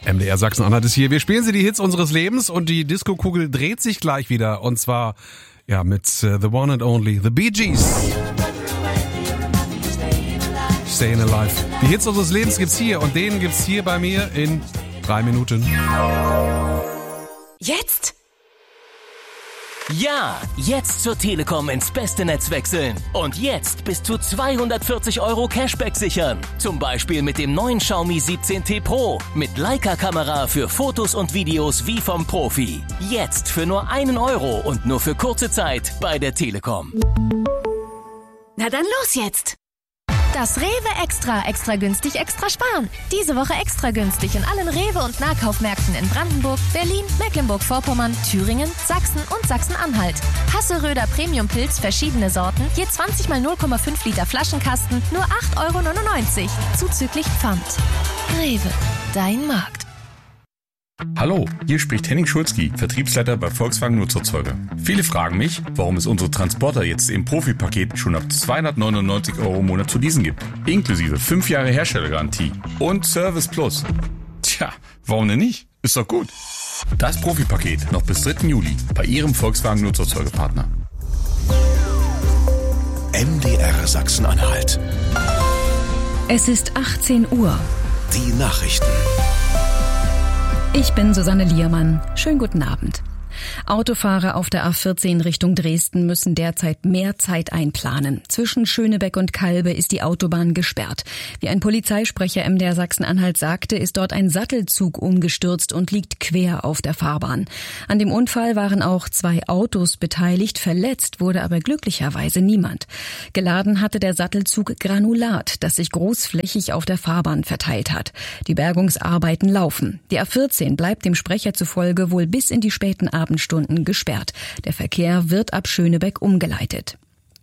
MDR Sachsen-Anhalt ist hier. Wir spielen Sie die Hits unseres Lebens und die Disco-Kugel dreht sich gleich wieder. Und zwar mit The One and Only, The Bee Gees. Staying Alive. Die Hits unseres Lebens gibt's hier und den gibt's hier bei mir in 3 Minuten. Jetzt? Ja, jetzt zur Telekom ins beste Netz wechseln. Und jetzt bis zu 240 € Cashback sichern. Zum Beispiel mit dem neuen Xiaomi 17T Pro. Mit Leica-Kamera für Fotos und Videos wie vom Profi. Jetzt für nur 1 € und nur für kurze Zeit bei der Telekom. Na dann los jetzt! Das Rewe Extra günstig, extra sparen. Diese Woche extra günstig in allen Rewe- und Nahkaufmärkten in Brandenburg, Berlin, Mecklenburg-Vorpommern, Thüringen, Sachsen und Sachsen-Anhalt. Hasseröder Premium-Pilz, verschiedene Sorten, je 20 mal 0,5 Liter Flaschenkasten, nur 8,99 €, zuzüglich Pfand. Rewe, dein Markt. Hallo, hier spricht Henning Schulzki, Vertriebsleiter bei Volkswagen Nutzerzeuger. Viele fragen mich, warum es unsere Transporter jetzt im Profi-Paket schon ab 299 € im Monat zu leasen gibt. Inklusive 5 Jahre Herstellergarantie und Service Plus. Tja, warum denn nicht? Ist doch gut. Das Profi-Paket noch bis 3. Juli bei Ihrem Volkswagen Nutzerzeugerpartner. MDR Sachsen-Anhalt. Es ist 18 Uhr. Die Nachrichten. Ich bin Susanne Liermann. Schönen guten Abend. Autofahrer auf der A14 Richtung Dresden müssen derzeit mehr Zeit einplanen. Zwischen Schönebeck und Kalbe ist die Autobahn gesperrt. Wie ein Polizeisprecher MDR Sachsen-Anhalt sagte, ist dort ein Sattelzug umgestürzt und liegt quer auf der Fahrbahn. An dem Unfall waren auch 2 Autos beteiligt, verletzt wurde aber glücklicherweise niemand. Geladen hatte der Sattelzug Granulat, das sich großflächig auf der Fahrbahn verteilt hat. Die Bergungsarbeiten laufen. Die A14 bleibt dem Sprecher zufolge wohl bis in die späten Abendstunden gesperrt. Der Verkehr wird ab Schönebeck umgeleitet.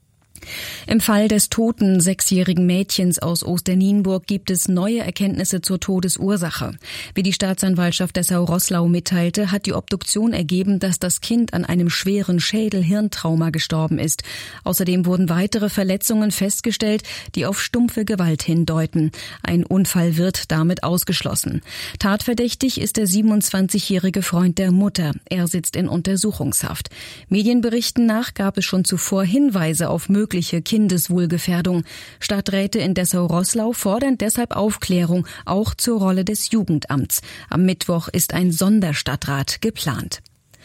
Im Fall des toten 6-jährigen Mädchens aus Osternienburg gibt es neue Erkenntnisse zur Todesursache. Wie die Staatsanwaltschaft Dessau-Roßlau mitteilte, hat die Obduktion ergeben, dass das Kind an einem schweren Schädel-Hirntrauma gestorben ist. Außerdem wurden weitere Verletzungen festgestellt, die auf stumpfe Gewalt hindeuten. Ein Unfall wird damit ausgeschlossen. Tatverdächtig ist der 27-jährige Freund der Mutter. Er sitzt in Untersuchungshaft. Medienberichten nach gab es schon zuvor Hinweise auf mögliche Kindeswohlgefährdung. Stadträte in Dessau-Roßlau fordern deshalb Aufklärung, auch zur Rolle des Jugendamts. Am Mittwoch ist ein Sonderstadtrat geplant.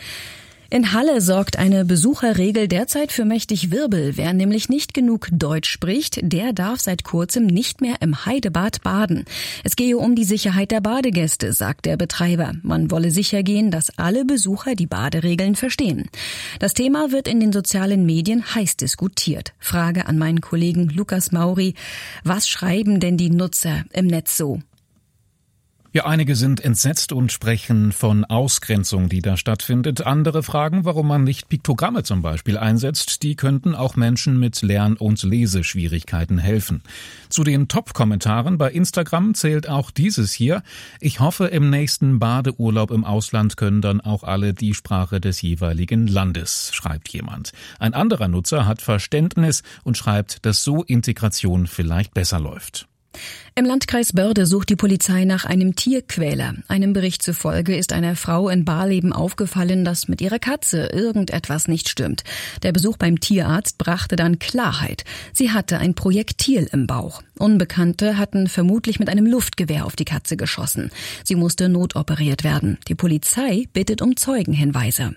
In Halle sorgt eine Besucherregel derzeit für mächtig Wirbel. Wer nämlich nicht genug Deutsch spricht, der darf seit kurzem nicht mehr im Heidebad baden. Es gehe um die Sicherheit der Badegäste, sagt der Betreiber. Man wolle sicher gehen, dass alle Besucher die Baderegeln verstehen. Das Thema wird in den sozialen Medien heiß diskutiert. Frage an meinen Kollegen Lukas Mauri: Was schreiben denn die Nutzer im Netz so? Ja, einige sind entsetzt und sprechen von Ausgrenzung, die da stattfindet. Andere fragen, warum man nicht Piktogramme zum Beispiel einsetzt. Die könnten auch Menschen mit Lern- und Leseschwierigkeiten helfen. Zu den Top-Kommentaren bei Instagram zählt auch dieses hier: Ich hoffe, im nächsten Badeurlaub im Ausland können dann auch alle die Sprache des jeweiligen Landes, schreibt jemand. Ein anderer Nutzer hat Verständnis und schreibt, dass so Integration vielleicht besser läuft. Im Landkreis Börde sucht die Polizei nach einem Tierquäler. Einem Bericht zufolge ist einer Frau in Barleben aufgefallen, dass mit ihrer Katze irgendetwas nicht stimmt. Der Besuch beim Tierarzt brachte dann Klarheit. Sie hatte ein Projektil im Bauch. Unbekannte hatten vermutlich mit einem Luftgewehr auf die Katze geschossen. Sie musste notoperiert werden. Die Polizei bittet um Zeugenhinweise.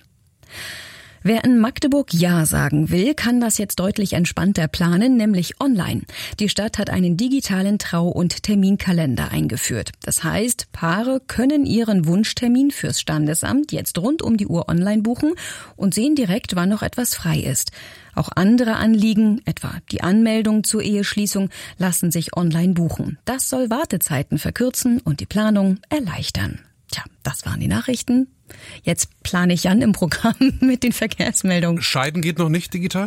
Wer in Magdeburg Ja sagen will, kann das jetzt deutlich entspannter planen, nämlich online. Die Stadt hat einen digitalen Trau- und Terminkalender eingeführt. Das heißt, Paare können ihren Wunschtermin fürs Standesamt jetzt rund um die Uhr online buchen und sehen direkt, wann noch etwas frei ist. Auch andere Anliegen, etwa die Anmeldung zur Eheschließung, lassen sich online buchen. Das soll Wartezeiten verkürzen und die Planung erleichtern. Tja, das waren die Nachrichten. Jetzt plane ich an im Programm mit den Verkehrsmeldungen. Scheiden geht noch nicht digital?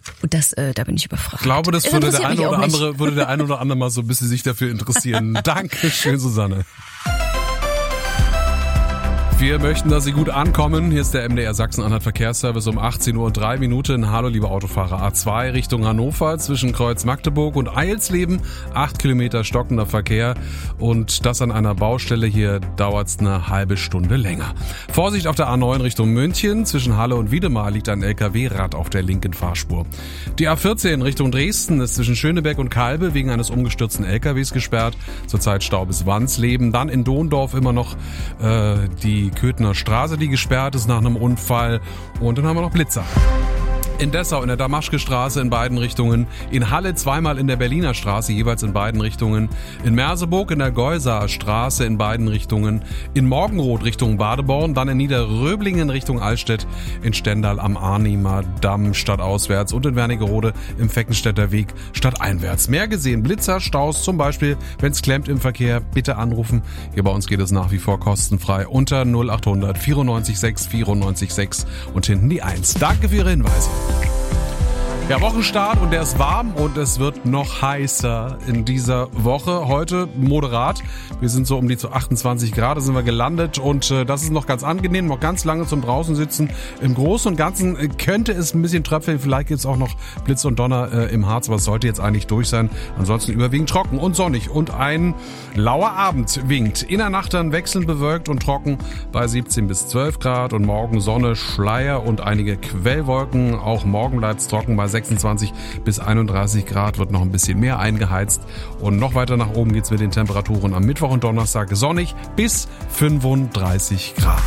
Da bin ich überfragt. Ich glaube, das würde der eine oder andere mal so ein bisschen sich dafür interessieren. Dankeschön, Susanne. Wir möchten, dass Sie gut ankommen. Hier ist der MDR Sachsen-Anhalt Verkehrsservice um 18:03 Uhr. Hallo liebe Autofahrer, A2 Richtung Hannover zwischen Kreuz Magdeburg und Eilsleben. 8 Kilometer stockender Verkehr und das an einer Baustelle. Hier dauert es eine halbe Stunde länger. Vorsicht auf der A9 Richtung München. Zwischen Halle und Wiedemar liegt ein LKW-Rad auf der linken Fahrspur. Die A14 Richtung Dresden ist zwischen Schönebeck und Kalbe wegen eines umgestürzten LKWs gesperrt. Zurzeit Stau bis Wansleben. Dann in Dondorf immer noch die Köthener Straße, die gesperrt ist nach einem Unfall. Und dann haben wir noch Blitzer. In Dessau in der Damaschke-Straße in beiden Richtungen, in Halle zweimal in der Berliner Straße, jeweils in beiden Richtungen, in Merseburg in der Geusaer Straße in beiden Richtungen, in Morgenroth Richtung Badeborn, dann in Niederröblingen Richtung Allstedt, in Stendal am Arnimer Damm stadtauswärts und in Wernigerode im Feckenstädter Weg stadteinwärts. Mehr gesehen, Blitzer, Staus zum Beispiel, wenn es klemmt im Verkehr, bitte anrufen. Hier bei uns geht es nach wie vor kostenfrei unter 0800 94 6 94 6 und hinten die 1. Danke für Ihre Hinweise. Ja, Wochenstart und der ist warm und es wird noch heißer in dieser Woche. Heute moderat. Wir sind so um die 28 Grad, sind wir gelandet und das ist noch ganz angenehm, noch ganz lange zum draußen sitzen. Im Großen und Ganzen könnte es ein bisschen tröpfeln, vielleicht gibt es auch noch Blitz und Donner im Harz, aber es sollte jetzt eigentlich durch sein. Ansonsten überwiegend trocken und sonnig und ein lauer Abend winkt. In der Nacht dann wechselnd bewölkt und trocken bei 17 bis 12 Grad und morgen Sonne, Schleier und einige Quellwolken. Auch morgen bleibt es trocken bei 26 bis 31 Grad, wird noch ein bisschen mehr eingeheizt. Und noch weiter nach oben geht's mit den Temperaturen am Mittwoch und Donnerstag sonnig bis 35 Grad.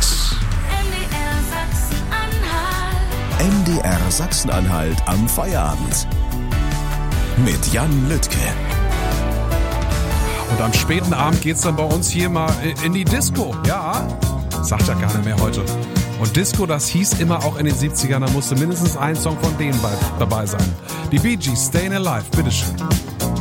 MDR Sachsen-Anhalt am Feierabend. Mit Jan Lüttke. Und am späten Abend geht's dann bei uns hier mal in die Disco. Ja, sagt ja gar nicht mehr heute. Und Disco, das hieß immer auch in den 70ern, da musste mindestens ein Song von denen dabei sein. Die Bee Gees, Stayin' Alive, bitteschön.